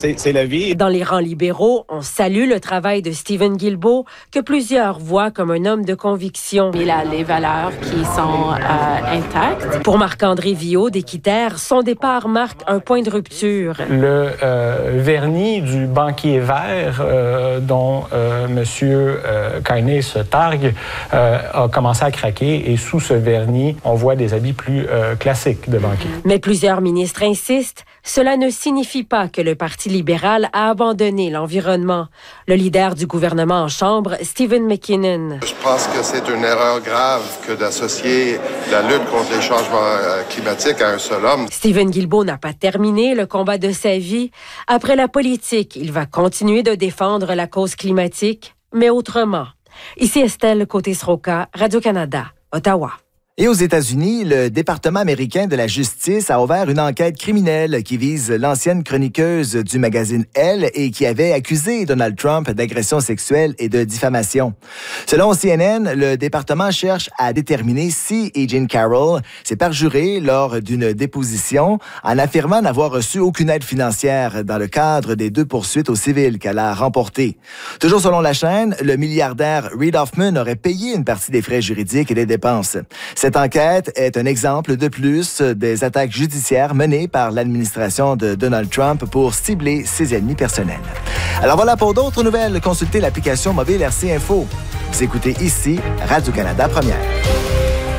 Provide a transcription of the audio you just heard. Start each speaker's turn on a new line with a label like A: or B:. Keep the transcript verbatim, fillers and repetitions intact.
A: C'est, c'est la vie.
B: Dans les rangs libéraux, on salue le travail de Stephen Guilbeault, que plusieurs voient comme un homme de conviction.
C: Il a les valeurs qui sont euh, intactes.
B: Pour Marc-André Viault d'Équiterre, son départ marque un point de rupture.
D: Le euh, vernis du banquier vert euh, dont euh, M. Euh, Carney se targue euh, a commencé à craquer et sous ce vernis, on voit des habits plus euh, classiques de banquier.
B: Mais plusieurs ministres insistent, cela ne signifie pas que le Parti libéral a abandonné l'environnement. Le leader du gouvernement en chambre, Stephen McKinnon.
E: Je pense que c'est une erreur grave que d'associer la lutte contre les changements climatiques à un seul homme.
B: Stephen Guilbeault n'a pas terminé le combat de sa vie. Après la politique, il va continuer de défendre la cause climatique, mais autrement. Ici Estelle Côté-Sroka, Radio-Canada, Ottawa.
F: Et aux États-Unis, le département américain de la justice a ouvert une enquête criminelle qui vise l'ancienne chroniqueuse du magazine Elle et qui avait accusé Donald Trump d'agression sexuelle et de diffamation. Selon C N N, le département cherche à déterminer si E. Jean Carroll s'est perjuré lors d'une déposition en affirmant n'avoir reçu aucune aide financière dans le cadre des deux poursuites au civil qu'elle a remportées. Toujours selon la chaîne, le milliardaire Reid Hoffman aurait payé une partie des frais juridiques et des dépenses. Cette enquête est un exemple de plus des attaques judiciaires menées par l'administration de Donald Trump pour cibler ses ennemis personnels. Alors voilà, pour d'autres nouvelles, consultez l'application mobile R C Info. Vous écoutez ici Radio-Canada Première.